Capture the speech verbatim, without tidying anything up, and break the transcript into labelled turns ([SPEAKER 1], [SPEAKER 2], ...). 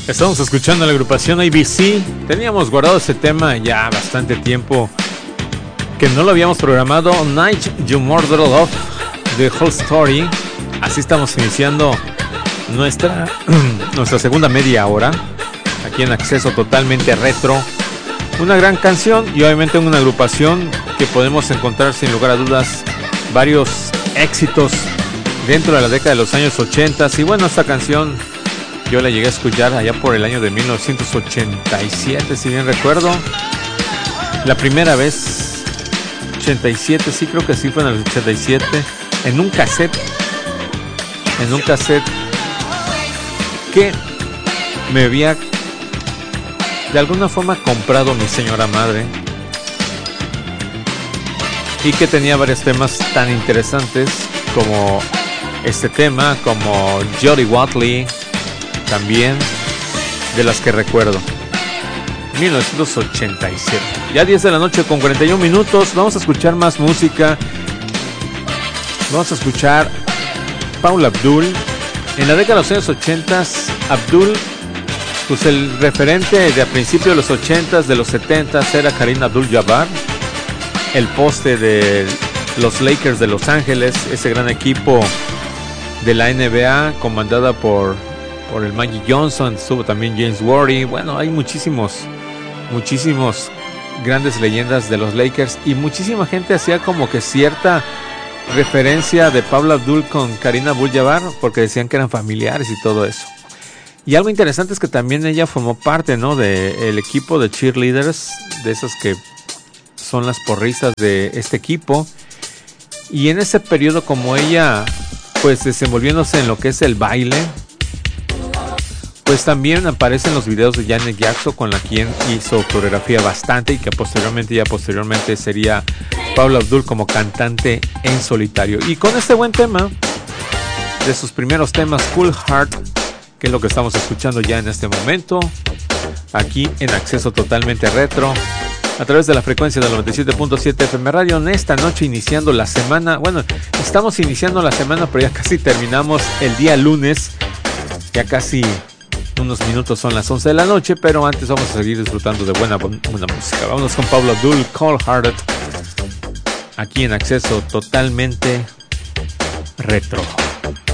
[SPEAKER 1] Estamos escuchando a la agrupación A B C. Teníamos guardado ese tema ya bastante tiempo que no lo habíamos programado. Night You Murder Love, The Whole Story. Así estamos iniciando nuestra, nuestra segunda media hora aquí en Acceso Totalmente Retro. Una gran canción y obviamente una agrupación que podemos encontrar sin lugar a dudas varios éxitos dentro de la década de los años ochenta. Y bueno, esta canción yo la llegué a escuchar allá por el año de mil novecientos ochenta y siete, si bien recuerdo. La primera vez, ochenta y siete, sí, creo que sí fue en el ochenta y siete, en un cassette, en un cassette que me había de alguna forma comprado mi señora madre y que tenía varios temas tan interesantes como este tema, como Jody Watley, también de las que recuerdo. mil novecientos ochenta y siete. Ya diez de la noche con cuarenta y un minutos. Vamos a escuchar más música. Vamos a escuchar Paula Abdul. En la década de los años ochenta, Abdul, pues el referente de a principios de los ochenta, de los setenta era Kareem Abdul-Jabbar, el poste de los Lakers de Los Ángeles, ese gran equipo de la N B A comandada por por el Magic Johnson. Estuvo también James Worthy. Bueno, hay muchísimos muchísimos grandes leyendas de los Lakers y muchísima gente hacía como que cierta referencia de Paula Abdul con Kareem Abdul-Jabbar porque decían que eran familiares y todo eso. Y algo interesante es que también ella formó parte, ¿no?, del equipo de cheerleaders, de esas que son las porristas de este equipo. Y en ese periodo, como ella pues desenvolviéndose en lo que es el baile, pues también aparece en los videos de Janet Jackson, con la quien hizo coreografía bastante y que posteriormente ya posteriormente sería Paula Abdul como cantante en solitario. Y con este buen tema, de sus primeros temas, Cool Heart, que es lo que estamos escuchando ya en este momento, aquí en Acceso Totalmente Retro, a través de la frecuencia del noventa y siete punto siete F M Radio, en esta noche iniciando la semana. Bueno, estamos iniciando la semana, pero ya casi terminamos el día lunes, ya casi unos minutos son las once de la noche, pero antes vamos a seguir disfrutando de buena, buena música. Vámonos con Paula Abdul, Cold Hearted, aquí en Acceso Totalmente Retro.